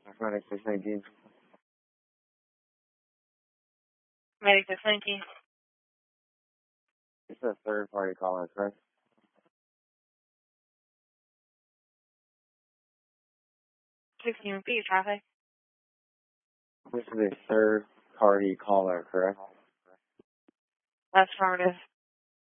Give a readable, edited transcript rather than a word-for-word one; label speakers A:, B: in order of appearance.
A: Medic 619.
B: Medic 619.
A: It's a third party caller, correct?
B: Please can you repeat your traffic?
A: This is a third party caller, correct?
B: That's affirmative.